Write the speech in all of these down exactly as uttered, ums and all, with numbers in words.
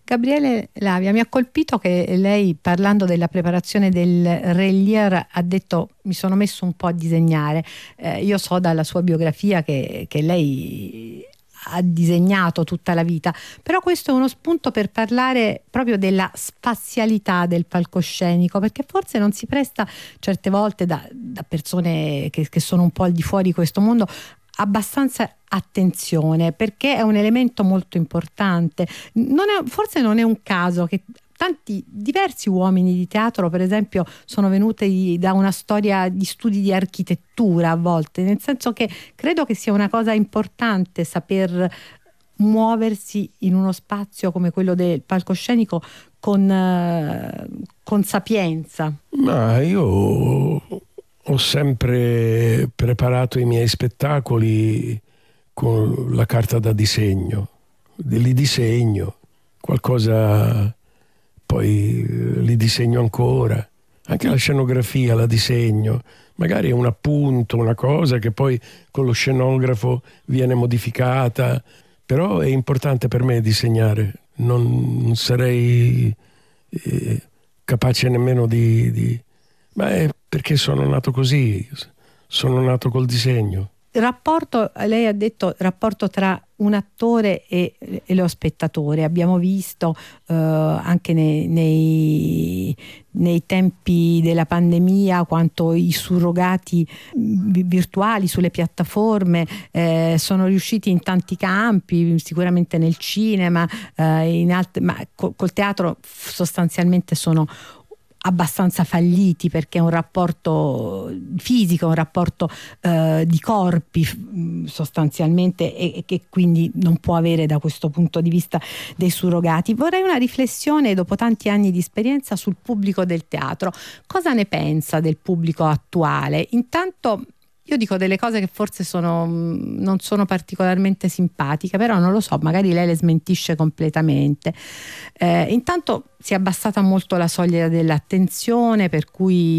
Gabriele Lavia, mi ha colpito che lei, parlando della preparazione del Re Lear, ha detto: mi sono messo un po' a disegnare. Eh, io so dalla sua biografia che, che lei ha disegnato tutta la vita, però questo è uno spunto per parlare proprio della spazialità del palcoscenico, perché forse non si presta certe volte da, da persone che, che sono un po' al di fuori di questo mondo abbastanza attenzione, perché è un elemento molto importante. Non è, forse non è un caso che tanti diversi uomini di teatro, per esempio, sono venuti da una storia di studi di architettura a volte, nel senso che credo che sia una cosa importante saper muoversi in uno spazio come quello del palcoscenico con, eh, con sapienza. Ma io ho sempre preparato i miei spettacoli con la carta da disegno, li disegno, qualcosa poi li disegno ancora, anche la scenografia la disegno, magari è un appunto, una cosa che poi con lo scenografo viene modificata, però è importante per me disegnare, non, non sarei eh, capace nemmeno di, di... ma è perché sono nato così, sono nato col disegno. Il rapporto, lei ha detto, rapporto tra un attore e, e lo spettatore. Abbiamo visto eh, anche nei, nei, nei tempi della pandemia quanto i surrogati virtuali sulle piattaforme eh, sono riusciti in tanti campi, sicuramente nel cinema, eh, in alt- ma col, col teatro sostanzialmente sono abbastanza falliti, perché è un rapporto fisico, un rapporto eh, di corpi sostanzialmente, e, e che quindi non può avere da questo punto di vista dei surrogati. Vorrei una riflessione dopo tanti anni di esperienza sul pubblico del teatro. Cosa ne pensa del pubblico attuale? Intanto io dico delle cose che forse sono, non sono particolarmente simpatiche, però non lo so, magari lei le smentisce completamente. Eh, intanto si è abbassata molto la soglia dell'attenzione, per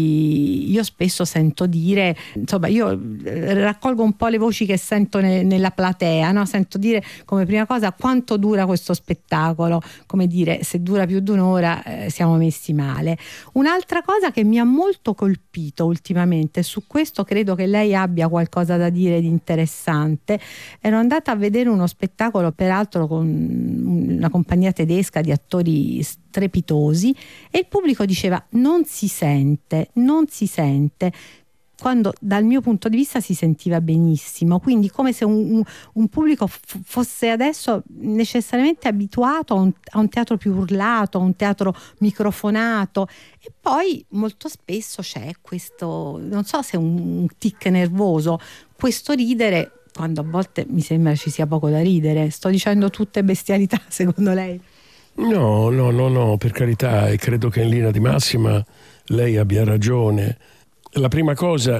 cui io spesso sento dire, insomma, io raccolgo un po' le voci che sento ne, nella platea, no? Sento dire come prima cosa: quanto dura questo spettacolo? Come dire, se dura più di un'ora eh, siamo messi male. Un'altra cosa che mi ha molto colpito ultimamente, su questo credo che lei abbia qualcosa da dire di interessante, ero andata a vedere uno spettacolo, peraltro con una compagnia tedesca di attori strepitosi, e il pubblico diceva: non si sente, non si sente, quando dal mio punto di vista si sentiva benissimo, quindi come se un, un, un pubblico f- fosse adesso necessariamente abituato a un, a un teatro più urlato, a un teatro microfonato. E poi molto spesso c'è questo, non so se è un, un tic nervoso, questo ridere quando a volte mi sembra ci sia poco da ridere. Sto dicendo tutte bestialità, secondo lei? No, no, no, no, per carità, e credo che in linea di massima lei abbia ragione. La prima cosa,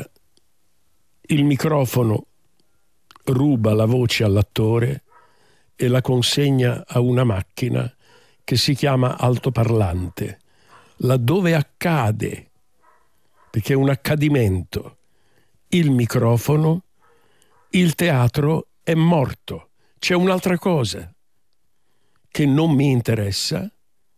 il microfono ruba la voce all'attore e la consegna a una macchina che si chiama altoparlante, laddove accade, perché è un accadimento, il microfono, il teatro è morto. C'è un'altra cosa che non mi interessa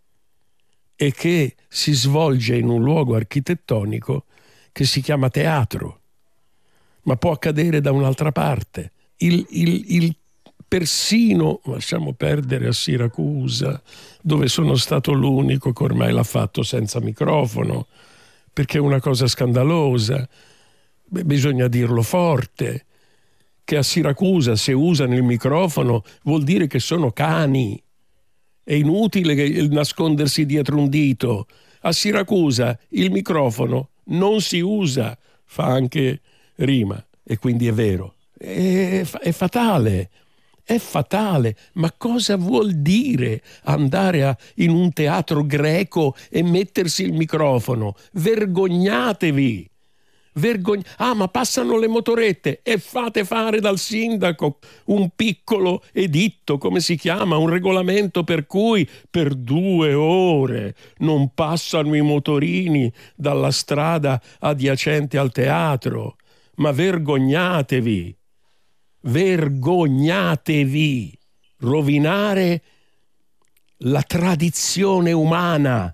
e che si svolge in un luogo architettonico che si chiama teatro, ma può accadere da un'altra parte. Il, il, il persino, lasciamo perdere a Siracusa, dove sono stato l'unico che ormai l'ha fatto senza microfono, perché è una cosa scandalosa. Beh, bisogna dirlo forte, che a Siracusa se usano il microfono vuol dire che sono cani. È inutile che nascondersi dietro un dito. A Siracusa il microfono non si usa, fa anche rima, e quindi è vero. È, è fatale, è fatale. Ma cosa vuol dire andare a, in un teatro greco e mettersi il microfono? Vergognatevi! Vergogn- ah, ma passano le motorette e fate fare dal sindaco un piccolo editto, come si chiama, un regolamento per cui per due ore non passano i motorini dalla strada adiacente al teatro. Ma vergognatevi, vergognatevi, rovinare la tradizione umana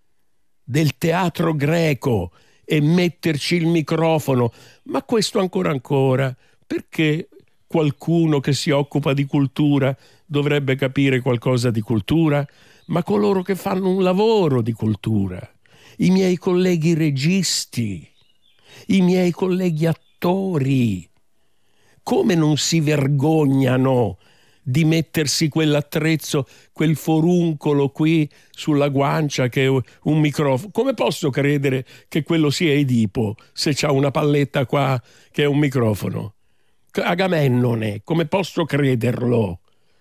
del teatro greco e metterci il microfono. Ma questo ancora ancora, perché qualcuno che si occupa di cultura dovrebbe capire qualcosa di cultura? Ma coloro che fanno un lavoro di cultura, i miei colleghi registi, i miei colleghi attori, come non si vergognano di mettersi quell'attrezzo, quel foruncolo qui sulla guancia che è un microfono? Come posso credere che quello sia Edipo se c'ha una palletta qua che è un microfono? Agamennone, come posso crederlo?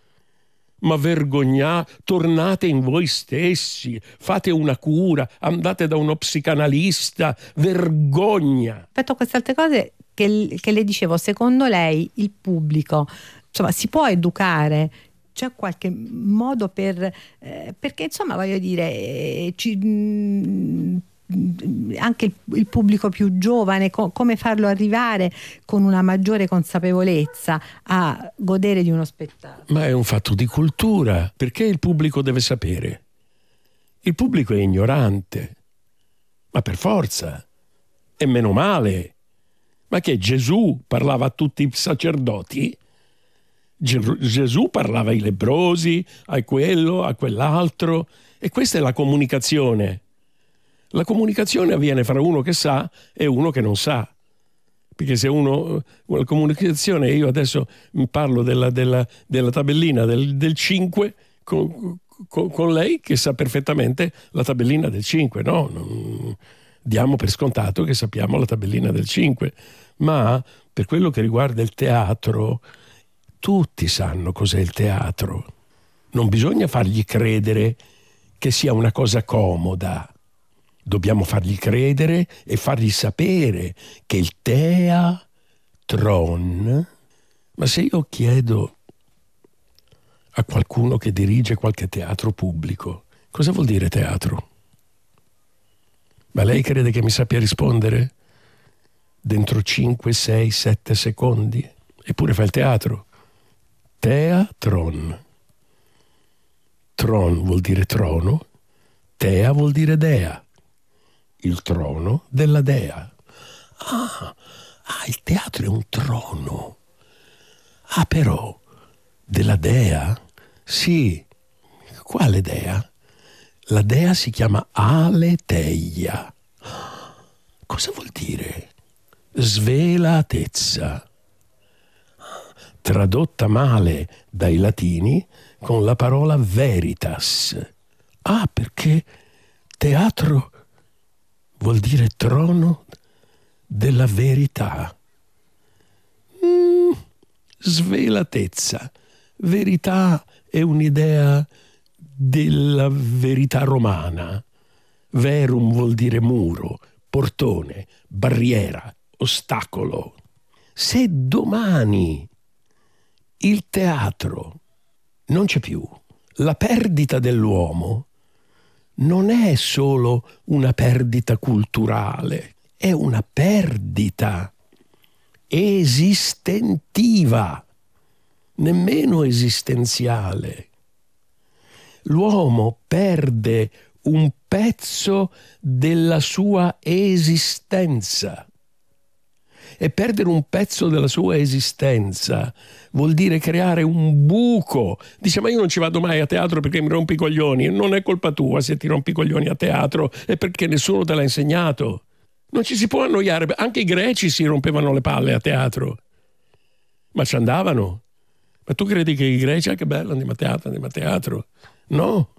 Ma vergognate, tornate in voi stessi, fate una cura, andate da uno psicanalista, vergogna. Rispetto a queste altre cose che, che le dicevo, secondo lei il pubblico, insomma, si può educare? C'è qualche modo per, eh, perché insomma voglio dire, eh, ci, mh, anche il, il pubblico più giovane, co- come farlo arrivare con una maggiore consapevolezza a godere di uno spettacolo? Ma è un fatto di cultura, perché il pubblico deve sapere. Il pubblico è ignorante, ma per forza, e meno male. Ma che Gesù parlava a tutti i sacerdoti? Ge- Gesù parlava ai lebbrosi, a quello, a quell'altro, e questa è la comunicazione. La comunicazione avviene fra uno che sa e uno che non sa. Perché se uno, la comunicazione, io adesso parlo della, della, della tabellina del, del cinque con, con, con lei che sa perfettamente la tabellina del cinque, no? Non, diamo per scontato che sappiamo la tabellina del cinque, ma per quello che riguarda il teatro, tutti sanno cos'è il teatro. Non bisogna fargli credere che sia una cosa comoda. Dobbiamo fargli credere e fargli sapere che il teatron... Ma se io chiedo a qualcuno che dirige qualche teatro pubblico, cosa vuol dire teatro? Ma lei crede che mi sappia rispondere dentro cinque, sei, sette secondi? Eppure fa il teatro. Teatron. Tron vuol dire trono, tea vuol dire dea. Il trono della dea. Ah, ah, il teatro è un trono. Ah, però, della dea? Sì. Quale dea? La dea si chiama Aletheia. Cosa vuol dire? Svelatezza. Tradotta male dai latini con la parola veritas. Ah, perché teatro vuol dire trono della verità. Mm, svelatezza. Verità è un'idea della verità romana. Verum vuol dire muro, portone, barriera, ostacolo. Se domani il teatro non c'è più, la perdita dell'uomo non è solo una perdita culturale, è una perdita esistentiva, nemmeno esistenziale. L'uomo perde un pezzo della sua esistenza. E perdere un pezzo della sua esistenza vuol dire creare un buco. Dice, ma io non ci vado mai a teatro perché mi rompi i coglioni. Non è colpa tua se ti rompi i coglioni a teatro, è perché nessuno te l'ha insegnato. Non ci si può annoiare. Anche i greci si rompevano le palle a teatro, ma ci andavano. Ma tu credi che i greci, ah, che bello, andiamo a teatro, andiamo a teatro? No.